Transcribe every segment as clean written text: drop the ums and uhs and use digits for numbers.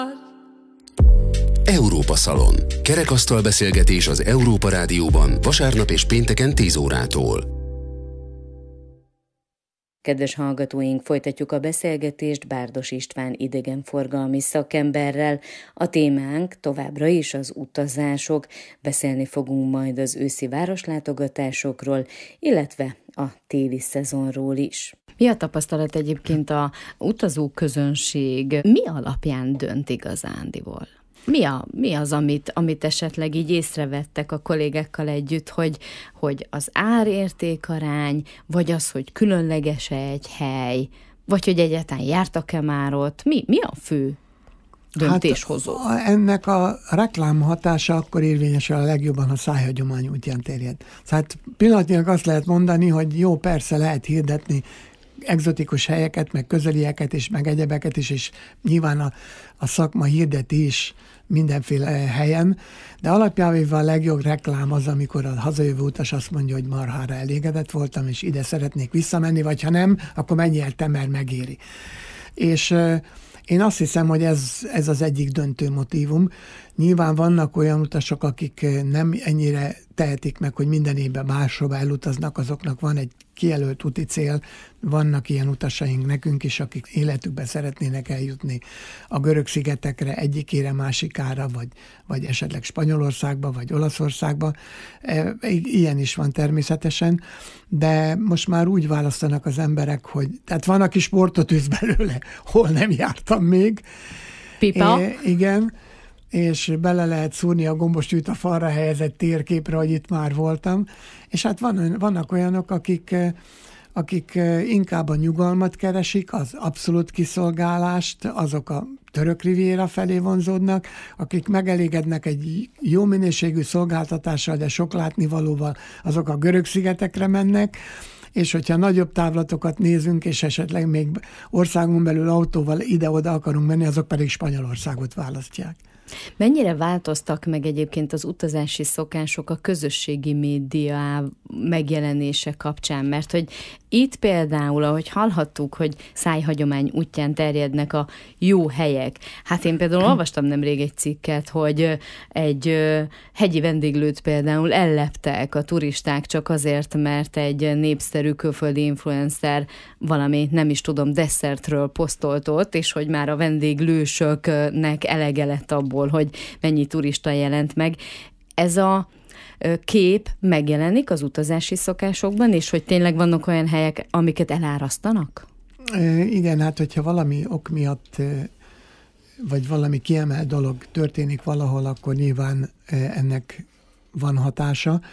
Európa Szalon. Kerekasztal beszélgetés az Európa Rádióban vasárnap és pénteken 10 órától. Kedves hallgatóink, folytatjuk a beszélgetést Bárdos István idegenforgalmi szakemberrel. A témánk továbbra is az utazások. Beszélni fogunk majd az őszi városlátogatásokról, illetve a téli szezonról is. Mi a tapasztalat egyébként a utazó közönség? Mi alapján dönt igazándiból? Mi az, amit esetleg így észrevettek a kollégákkal együtt, hogy az árértékarány, vagy az, hogy különleges egy hely, vagy hogy egyáltalán jártak-e már ott? Mi a fő döntéshozó? Hát ennek a reklám hatása akkor érvényesül a legjobban, ha szájhagyomány útján terjed. Hát pillanatnyilag azt lehet mondani, hogy jó, persze lehet hirdetni egzotikus helyeket, meg közelieket is, meg egyebeket is, és nyilván a szakma hirdeti is mindenféle helyen, de alapjában a legjobb reklám az, amikor a hazajövő utas azt mondja, hogy marhára elégedett voltam, és ide szeretnék visszamenni, vagy ha nem, akkor mennyi eltem, mert megéri. És én azt hiszem, hogy ez az egyik döntő motívum. Nyilván vannak olyan utasok, akik nem ennyire tehetik meg, hogy minden évben máshova elutaznak, azoknak van egy kijelölt úti cél, vannak ilyen utasaink nekünk is, akik életükben szeretnének eljutni a Görög-szigetekre, egyikére, másikára, vagy esetleg Spanyolországba, vagy Olaszországba. Ilyen is van természetesen, de most már úgy választanak az emberek, hogy tehát van, aki sportot űz belőle, hol nem jártam még. Pipa? Igen, és bele lehet szúrni a gombostűt a falra helyezett térképre, hogy itt már voltam. És hát vannak olyanok, akik inkább a nyugalmat keresik, az abszolút kiszolgálást, azok a török riviera felé vonzódnak, akik megelégednek egy jó minőségű szolgáltatással, de sok látnivalóval, azok a Görög-szigetekre mennek, és hogyha nagyobb távlatokat nézünk, és esetleg még országon belül autóval ide-oda akarunk menni, azok pedig Spanyolországot választják. Mennyire változtak meg egyébként az utazási szokások a közösségi média megjelenése kapcsán? Mert hogy itt például, ahogy hallhattuk, hogy szájhagyomány útján terjednek a jó helyek. Hát én például olvastam nemrég egy cikket, hogy egy hegyi vendéglőt például elleptek a turisták csak azért, mert egy népszerű külföldi influencer valami, nem is tudom, desszertről posztoltott, és hogy már a vendéglősöknek elege lett abból, hogy mennyi turista jelent meg. Ez a kép megjelenik az utazási szokásokban, és hogy tényleg vannak olyan helyek, amiket elárasztanak? Igen, hát hogyha valami ok miatt, vagy valami kiemelt dolog történik valahol, akkor nyilván ennek van hatása.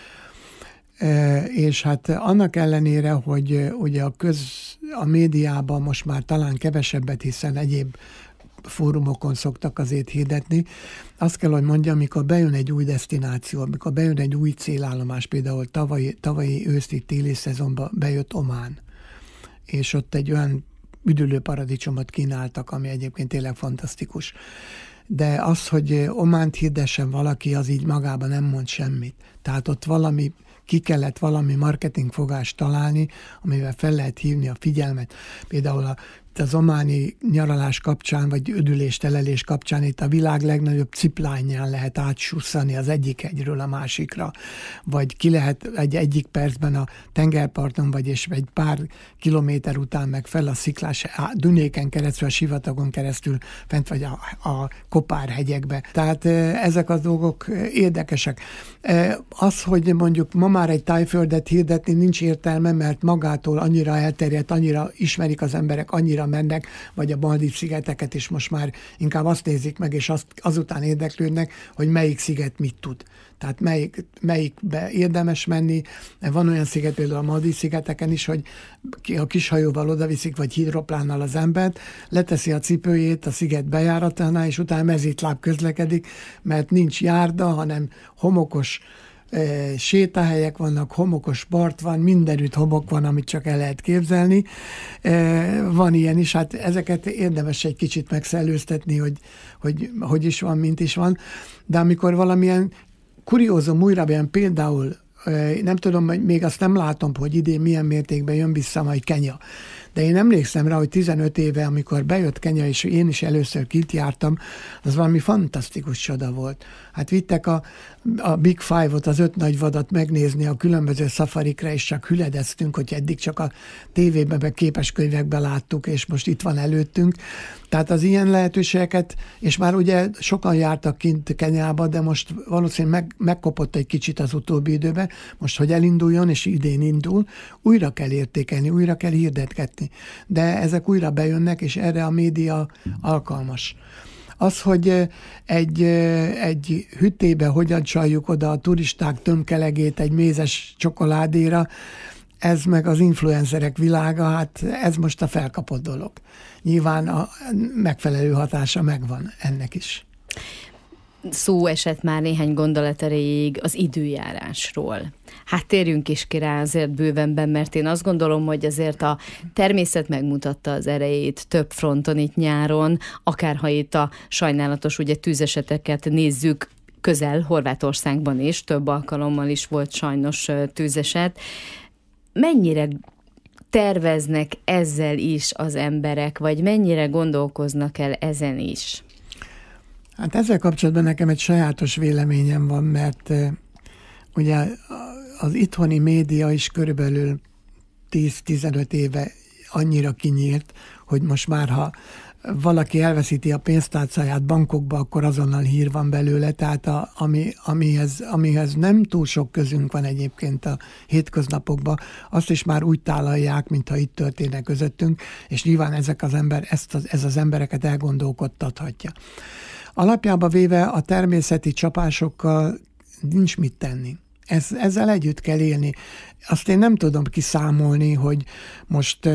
És hát annak ellenére, hogy ugye a médiában most már talán kevesebbet, hiszen egyéb fórumokon szoktak azért hirdetni. Azt kell, hogy mondjam, amikor bejön egy új desztináció, amikor bejön egy új célállomás, például tavalyi őszi-téli szezonban bejött Omán, és ott egy olyan üdülő paradicsomot kínáltak, ami egyébként tényleg fantasztikus. De az, hogy Ománt hirdessen valaki, az így magában nem mond semmit. Tehát ott ki kellett valami marketingfogást találni, amivel fel lehet hívni a figyelmet. Például az ománi nyaralás kapcsán, vagy üdülés-telelés kapcsán itt a világ legnagyobb ciplányján lehet átsusszani az egyik hegyről a másikra, vagy ki lehet egyik percben a tengerparton, vagy és egy pár kilométer után meg fel a sziklás Dunéken keresztül, a sivatagon keresztül fent vagy a Kopár-hegyekbe. Tehát ezek a dolgok érdekesek. Az, hogy mondjuk ma már egy tájföldet hirdetni nincs értelme, mert magától annyira elterjedt, annyira ismerik az emberek, annyira mennek, vagy a Maldív-szigeteket is most már inkább azt nézik meg, és azután érdeklődnek, hogy melyik sziget mit tud. Tehát melyikbe érdemes menni. Van olyan sziget, például a Maldív-szigeteken is, hogy a kis hajóval odaviszik, vagy hidroplánnal az embert, leteszi a cipőjét a sziget bejáratánál, és utána mezítláb közlekedik, mert nincs járda, hanem homokos sétahelyek vannak, homokos part van, mindenütt homok van, amit csak el lehet képzelni. Van ilyen is, hát ezeket érdemes egy kicsit megszellőztetni, hogy is van, mint is van. De amikor valamilyen kuriózum újra jön, például nem tudom, még azt nem látom, hogy idén milyen mértékben jön vissza majd Kenya. de én emlékszem rá, hogy 15 éve, amikor bejött Kenya, és én is először kint jártam, az valami fantasztikus csoda volt. Hát vittek a Big Five-ot, az 5 nagy vadat megnézni a különböző szafarikra, és csak hüledeztünk, hogy eddig csak a tévében, meg képeskönyvekben láttuk, és most itt van előttünk. Tehát az ilyen lehetőségeket, és már ugye sokan jártak kint Kenyába, de most valószínűleg megkopott egy kicsit az utóbbi időben, most, hogy elinduljon, és idén indul, újra kell értékelni, újra kell hirdetgetni. De ezek újra bejönnek, és erre a média alkalmas. Az, hogy egy hüttébe hogyan csaljuk oda a turisták tömkelegét egy mézes csokoládéra, ez meg az influencerek világa, hát ez most a felkapott dolog. Nyilván a megfelelő hatása megvan ennek is. Szó esett már néhány gondolat erejéig az időjárásról. Hát térjünk is ki rá azért bővenben, mert én azt gondolom, hogy azért a természet megmutatta az erejét több fronton itt nyáron, akárha itt a sajnálatos ugye tűzeseteket nézzük, közel Horvátországban is, több alkalommal is volt sajnos tűzeset. Mennyire terveznek ezzel is az emberek, vagy mennyire gondolkoznak el ezen is? Hát ezzel kapcsolatban nekem egy sajátos véleményem van, mert ugye az itthoni média is körülbelül 10-15 éve annyira kinyílt, hogy most már, ha valaki elveszíti a pénztárcáját bankokba, akkor azonnal hír van belőle, tehát amihez nem túl sok közünk van egyébként a hétköznapokban, azt is már úgy tálalják, mintha itt történne közöttünk, és nyilván ez az embereket elgondolkodtathatja. Alapjában véve a természeti csapásokkal nincs mit tenni. Ezzel együtt kell élni. Azt én nem tudom kiszámolni, hogy most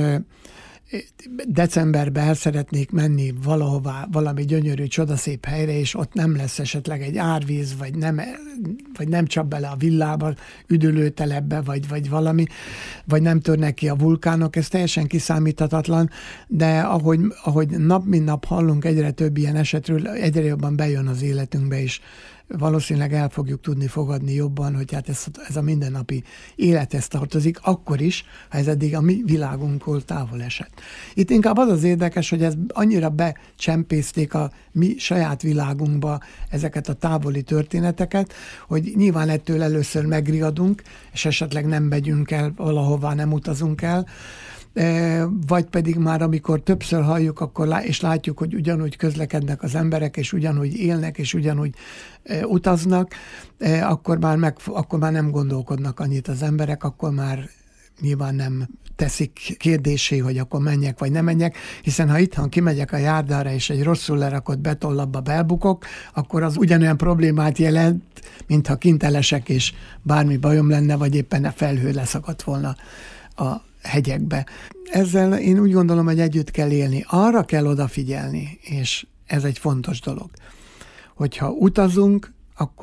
decemberben el szeretnék menni valahová, valami gyönyörű, csodaszép helyre, és ott nem lesz esetleg egy árvíz, vagy nem csap bele a villába, üdülőtelepbe, vagy valami, vagy nem törnek ki a vulkánok, ez teljesen kiszámíthatatlan, de ahogy nap mint nap hallunk egyre több ilyen esetről, egyre jobban bejön az életünkbe is. Valószínűleg el fogjuk tudni fogadni jobban, hogy hát ez a mindennapi élethez tartozik, akkor is, ha ez eddig a mi világunktól távol esett. Itt inkább az az érdekes, hogy ez annyira becsempészték a mi saját világunkba ezeket a távoli történeteket, hogy nyilván ettől először megriadunk, és esetleg nem megyünk el valahová, nem utazunk el, vagy pedig már amikor többször halljuk, és látjuk, hogy ugyanúgy közlekednek az emberek, és ugyanúgy élnek, és ugyanúgy utaznak, akkor már nem gondolkodnak annyit az emberek, akkor már nyilván nem teszik kérdésé, hogy akkor menjek, vagy nem menjek, hiszen ha itthon kimegyek a járdára, és egy rosszul lerakott betonlapba belbukok, akkor az ugyanolyan problémát jelent, mintha kint elesek, és bármi bajom lenne, vagy éppen a felhő leszakadt volna a hegyekbe. Ezzel én úgy gondolom, hogy együtt kell élni. Arra kell odafigyelni, és ez egy fontos dolog, hogyha utazunk,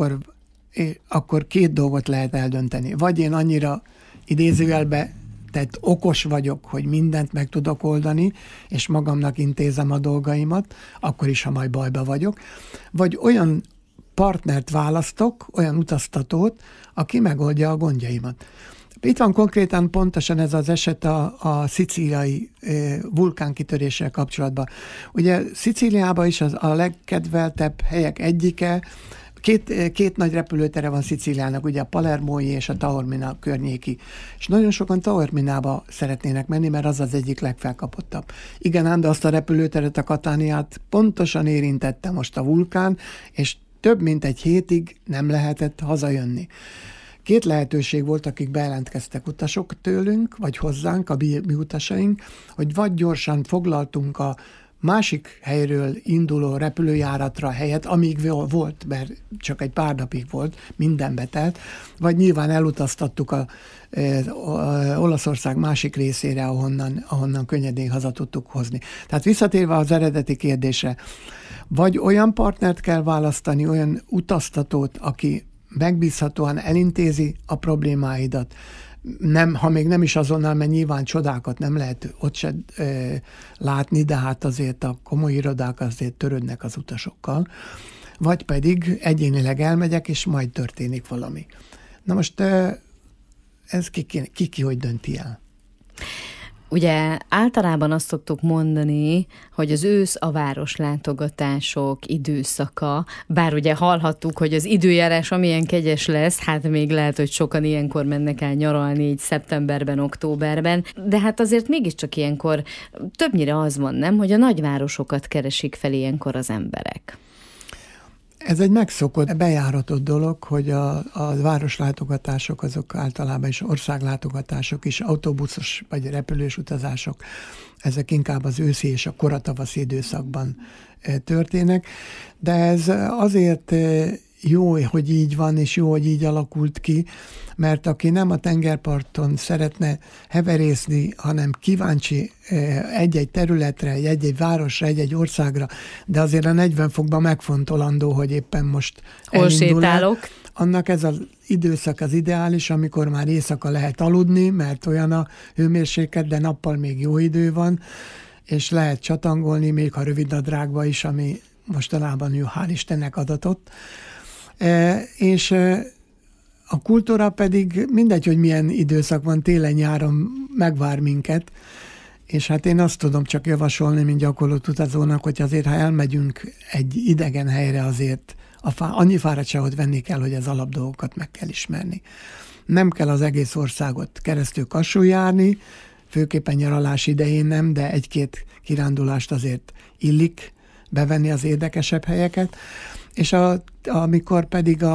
akkor két dolgot lehet eldönteni. Vagy én annyira idézőjelbe tehát okos vagyok, hogy mindent meg tudok oldani, és magamnak intézem a dolgaimat, akkor is, ha majd bajba vagyok. Vagy olyan partnert választok, olyan utaztatót, aki megoldja a gondjaimat. Itt van konkrétan pontosan ez az eset a szicíliai vulkánkitöréssel kapcsolatban. Ugye Szicíliában is a legkedveltebb helyek egyike, két nagy repülőtere van Szicíliának, ugye a Palermói és a Taormina környéki. És nagyon sokan Taorminába szeretnének menni, mert az az egyik legfelkapottabb. Igen ám, de azt a repülőteret, a Cataniát pontosan érintette most a vulkán, és több mint egy hétig nem lehetett hazajönni. Két lehetőség volt, akik bejelentkeztek utasok tőlünk, vagy hozzánk, a mi utasaink, hogy vagy gyorsan foglaltunk a másik helyről induló repülőjáratra helyet, amíg volt, mert csak egy pár napig volt, minden betelt, vagy nyilván elutaztattuk a Olaszország másik részére, ahonnan könnyedén haza tudtuk hozni. Tehát visszatérve az eredeti kérdésre, vagy olyan partnert kell választani, olyan utaztatót, aki megbízhatóan elintézi a problémáidat. Ha még nem is azonnal, mert nyilván csodákat nem lehet ott se látni, de hát azért a komoly irodák azért törődnek az utasokkal. Vagy pedig egyénileg elmegyek, és majd történik valami. Na most ez ki hogy dönti el? Ugye általában azt szoktuk mondani, hogy az ősz a városlátogatások időszaka, bár ugye hallhattuk, hogy az időjárás amilyen kegyes lesz, hát még lehet, hogy sokan ilyenkor mennek el nyaralni így szeptemberben, októberben, de hát azért mégiscsak ilyenkor többnyire az van, nem, hogy a nagyvárosokat keresik fel ilyenkor az emberek. Ez egy megszokott, bejáratott dolog, hogy a városlátogatások azok általában is országlátogatások is, autóbuszos vagy repülős utazások, ezek inkább az őszi és a koratavaszi időszakban történnek, de ez azért jó, hogy így van, és jó, hogy így alakult ki, mert aki nem a tengerparton szeretne heverészni, hanem kíváncsi egy-egy területre, egy-egy városra, egy-egy országra, de azért a 40 fokban megfontolandó, hogy éppen most hol sétálok. Annak ez az időszak az ideális, amikor már éjszaka lehet aludni, mert olyan a hőmérséklet, de nappal még jó idő van, és lehet csatangolni, még ha rövidnadrágba is, ami mostanában jó, hál' Istennek adatott. És a kultúra pedig mindegy, hogy milyen időszak van, télen-nyáron megvár minket, és hát én azt tudom csak javasolni, mint gyakorlott utazónak, hogy azért, ha elmegyünk egy idegen helyre, azért annyi fáradtságot venni kell, hogy az alapdolgokat meg kell ismerni. Nem kell az egész országot keresztül kassul járni, főképpen nyaralás idején nem, de egy-két kirándulást azért illik bevenni az érdekesebb helyeket, és amikor pedig